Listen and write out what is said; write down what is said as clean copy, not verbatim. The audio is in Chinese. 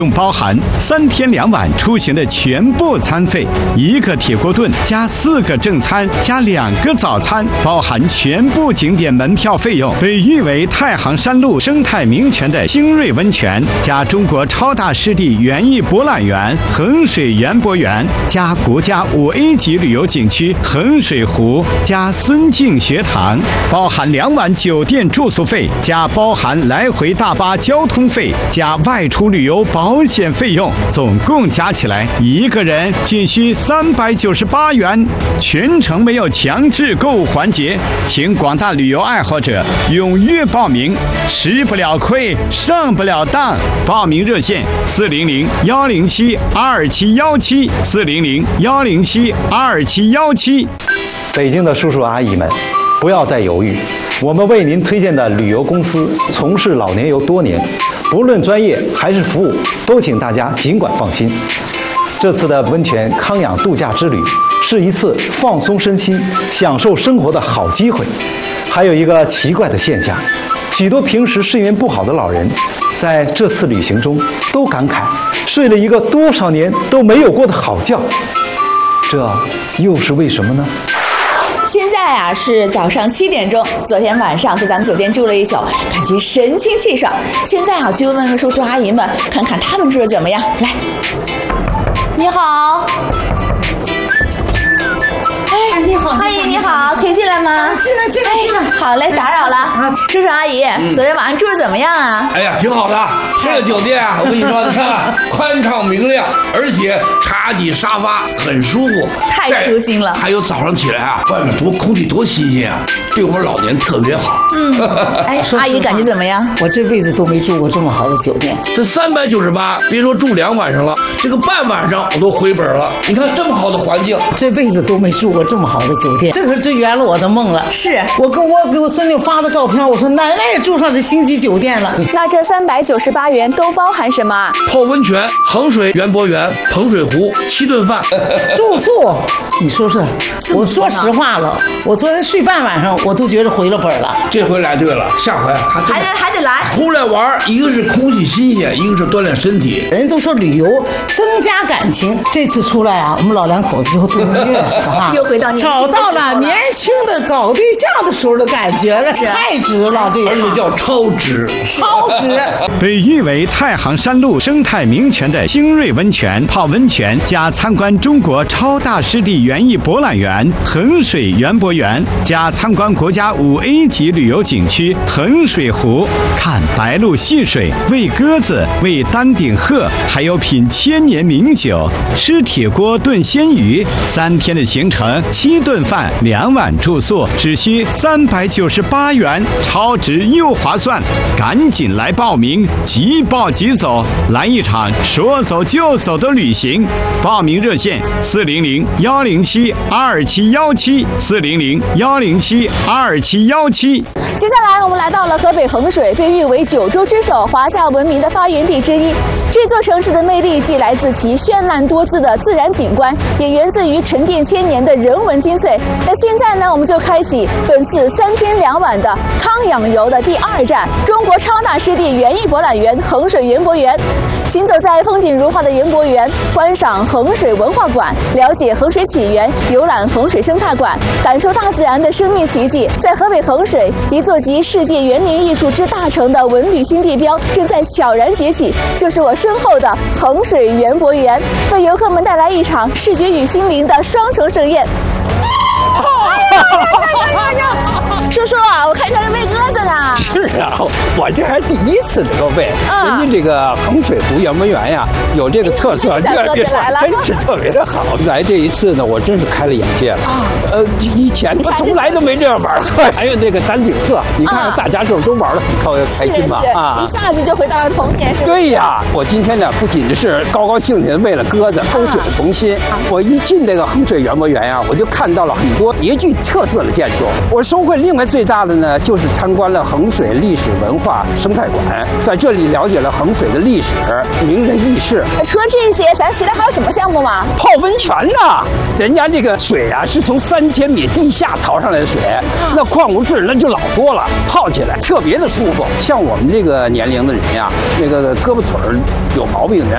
包含3天2晚出行的全部餐费，1个铁锅炖加4个正餐加2个早餐，包含全部景点门票费用。被誉为太行山路生态名泉的星瑞温泉，加中国超大湿地园艺博览园衡水园博园，加国家5A 级旅游景区衡水湖，加孙敬学堂，包含2晚酒店住宿费，加包含来回大巴交通费，加外出旅游保险费用，总共加起来1个人仅需398元，全程没有强制购物环节，请广大旅游爱好者踊跃报名，吃不了亏，上不了当。报名热线400-107-2717，400-107-2717。 北京的叔叔阿姨们，不要再犹豫，我们为您推荐的旅游公司从事老年游多年，不论专业还是服务，都请大家尽管放心。这次的温泉康养度假之旅是一次放松身心、享受生活的好机会。还有一个奇怪的现象，许多平时睡眠不好的老人，在这次旅行中都感慨睡了一个多少年都没有过的好觉，这又是为什么呢？ 现在啊是早上7点钟，昨天晚上在咱们酒店住了一宿，感觉神清气爽。现在啊，就问问叔叔阿姨们，看看他们住的怎么样。来，你好。哎，你好，阿姨你好，可以进来吗？ 进来。 好嘞，打扰了。叔叔阿姨，昨天晚上住的怎么样啊？ 哎呀，挺好的。这个酒店啊，我跟你说，你看看，宽敞明亮，而且茶几沙发很舒服， 太舒心了。 还有早上起来啊，外面空气多新鲜啊，对我们老年特别好。 哎，阿姨感觉怎么样？ 我这辈子都没住过这么好的酒店。 这398，别说住2晚上了，这个半晚上我都回本了。你看这么好的环境， 这辈子都没住过这么好的酒店，这可是圆了我的梦了。 是我给我孙女发的照片，我说奶奶也住上这星级酒店了。 那这398元都包含什么？ 泡温泉、衡水园博园、彭水湖、7顿饭， 住宿。你说说，我说实话了，我昨天睡半晚上，我都觉得回了本了。 这回来对了，下回还得来。 出来玩，一个是空气新鲜，一个是锻炼身体。 人都说旅游增加感情，这次出来啊，我们老两口子就多认识了哈， 又回到找到了年轻的搞对象的时候的感觉了，太值了，这个而且叫超值。 被誉为太行山路生态名泉的星瑞温泉，泡温泉加参观中国超大湿地园艺博览园衡水园博园，加参观国家5A 级旅游景区衡水湖，看白鹭戏水，喂鸽子，喂丹顶鹤，还有品千年名酒，吃铁锅炖鲜鱼。3天的行程，7顿饭，2晚住宿，只需398元，超值又划算。赶紧来报名，即报即走，来一场说走就走的旅行。报名热线400-107-2717，400-107-2717。 接下来我们来到了河北衡水，被誉为9州之首、华夏文明的发源地之一。这座城市的魅力既来自其绚烂多姿的自然景观，也源自于沉淀千年的人文精粹。那现在呢，我们就开启本次3天2晚的康养游的第2站——中国超大湿地园艺博览园衡水园博园。行走在风景如画的园博园，观赏衡水文化馆，了解衡水起源，游览衡水生态馆，感受大自然的生命奇迹。在河北衡水，一座集世界园林艺术之大成的文旅新地标正在悄然崛起，就是我身后的衡水园博园，为游客们带来一场视觉与心灵的双重盛宴。叔叔啊，我看你在这喂鸽子呢。 是啊，我这还第一次这个喂。人家这个衡水湖园博园呀，有这个特色，真是特别的好。来这一次呢，我真是开了眼界了。以前我从来都没这样玩过。还有这个丹顶鹤，你看大家都玩得很开心吧？ 一下子就回到了童年，是吧？ 对呀，我今天呢不仅是高高兴兴的为了鸽子勾起了童心，我一进这个衡水园博园呀，我就看到了很多别具特色的建筑。我收获另外最大的呢，就是参观了衡水历史文化生态馆，在这里了解了衡水的历史、名人轶事。 除了这些，咱其他还有什么项目吗？ 泡温泉呐，人家这个水啊是从3000米地下淘上来的水，那矿物质那就老多了，泡起来特别的舒服。像我们这个年龄的人呀，那个胳膊腿有毛病的人，